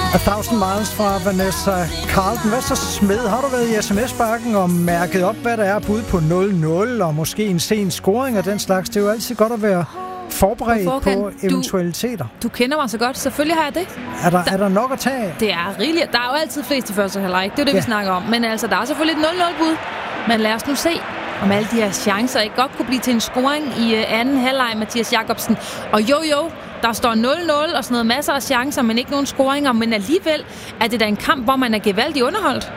A Thousand Miles fra Vanessa Carlton. Hvad så, Smed? Har du været i sms-bakken og mærket op, hvad der er bud på 0-0 og måske en sen scoring og den slags? Det er jo altid godt at være forberedt på eventualiteter. Du kender mig så godt. Selvfølgelig har jeg det. Er der nok at tage? Det er rigeligt. Der er jo altid flest i første halvleg. Det er det, vi snakker om. Men altså, der er selvfølgelig et 0-0-bud. Men lad os nu se, om alle de her chancer ikke godt kunne blive til en scoring i anden halvleg, Mathias Jakobsen. Og jo, der står 0-0 og sådan noget, masser af chancer, men ikke nogen scoringer. Men alligevel er det da en kamp, hvor man er gevaldigt underholdt.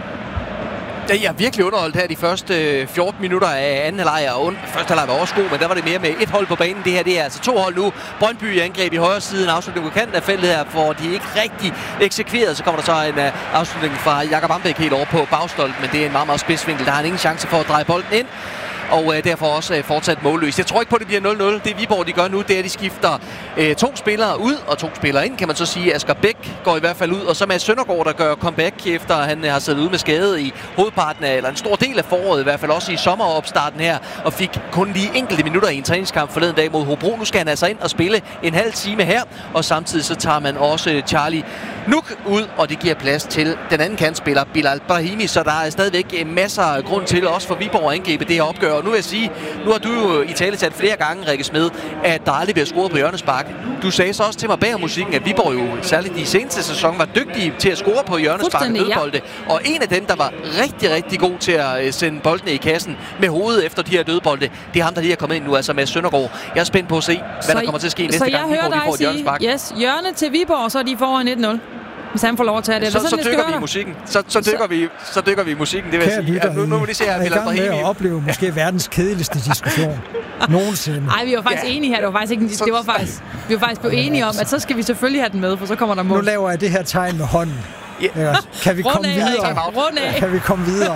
Ja, jeg er virkelig underholdt her de første 14 minutter af anden halvleg, og første halvleg var også god, men der var det mere med et hold på banen. Det her, det er altså 2 hold nu. Brøndby angreb i højre siden, afslutning på kanten af feltet her, hvor de ikke rigtig eksekverede. Så kommer der så en afslutning fra Jakob Ambæk helt over på bagstolpen, men det er en meget, meget spidsvinkel. Der har han ingen chance for at dreje bolden ind. Og derfor også fortsat målløst. Jeg tror ikke på, at det bliver 0-0. Det Viborg, de gør nu, det er, at de skifter 2 spillere ud og 2 spillere ind, kan man så sige. Asger Bæk går i hvert fald ud, og så Mads Søndergaard, der gør comeback, efter han har siddet ude med skade i hovedparten af, eller en stor del af foråret, i hvert fald også i sommeropstarten her, og fik kun lige enkelte minutter i en træningskamp forleden dag mod Hobro. Nu skal han altså ind og spille en halv time her, og samtidig så tager man også Charlie Nuk ud, og det giver plads til den anden kantspiller, Bilal Brahimi, så der er stadigvæk masser af grund til også for Viborg at angribe det her opgør. Og nu vil jeg sige, nu har du jo i tale sat flere gange, Rikke Smed, at der aldrig bliver scoret på hjørnespark. Du sagde så også til mig bag musikken, at Viborg jo særligt i seneste sæson var dygtige til at score på hjørnespark og dødbolde. Ja. Og en af dem, der var rigtig, rigtig god til at sende boldene i kassen med hovedet efter de her dødbolde, det er ham, der lige er kommet ind nu, altså med Søndergaard. Jeg er spændt på at se, hvad der kommer til at ske næste gang, Viborg får et hjørnespark. Yes, hjørne til Viborg, så er de foran 1-0. Hvis han får lov at tage det. Så dykker vi i musikken. Så dykker vi i musikken, det vil jeg sige. Ja, nu må de se her, vi lader Brahimi at opleve måske verdens kedeligste diskussion nogensinde. Nej, vi var faktisk enige her. Det var faktisk ikke vi var faktisk blevet enige om, at så skal vi selvfølgelig have den med, for så kommer der mål. Nu laver jeg det her tegn med hånden. Ja. Kan vi komme videre? Kan vi komme videre?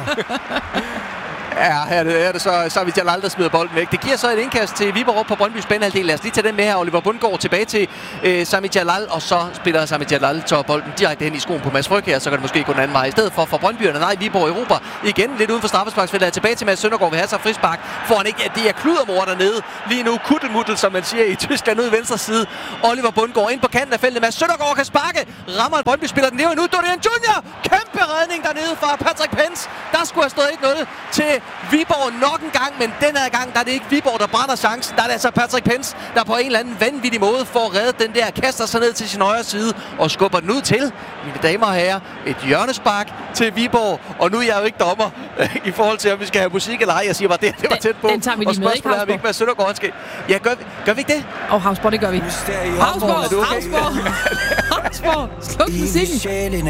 Ja, her er det så vi Jalal, der smider bolden væk. Det giver så et indkast til Viborg op på Brøndbys banehalvdel. Lad os lige tage den med her. Oliver Bundgaard tilbage til Sami Jalal, og så spiller Sami Jalal tager bolden direkte hen i skoen på Mads Fryg her, så kan det måske gå den anden vej. I stedet for Brøndbyerne, nej, Viborg Europa igen lidt uden for straffesparksfeltet. Tilbage til Mads Søndergaard ved Hasser frispark. Får han ikke, det er kludermor dernede. Lige nu kuttelmuttel, som man siger i Tyskland, ud i venstre side. Oliver Bundgaard ind på kanten af feltet. Mads Søndergaard kan sparke. Rammer Brøndby, spiller den ned nu. Dorian Junior. Kæmpe redning dernede fra Patrick Pence. Der skulle have stået 1-0 til Viborg nok en gang, men den her gang, der er det ikke Viborg, der brænder chancen. Der er det altså Patrick Pence, der på en eller anden vanvittig måde får reddet den der, kaster sig ned til sin højre side og skubber den ud til, mine damer og herrer, et hjørnespark til Viborg. Og nu er jeg jo ikke dommer i forhold til, om vi skal have musik eller ej. Jeg siger bare, det var tæt på. Den tager vi lige med, ikke? Og spørgsmålet er, hvad Søndergaard skal. Ja, gør vi ikke det? Havsborg, det gør vi. Havsborg, sluk musikken.